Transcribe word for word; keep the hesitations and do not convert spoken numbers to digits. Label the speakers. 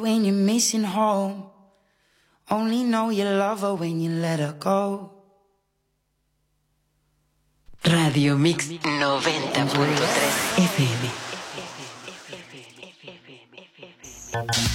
Speaker 1: When you're missing home, only know you love her when you let her go.
Speaker 2: Radio Mix noventa punto tres F M.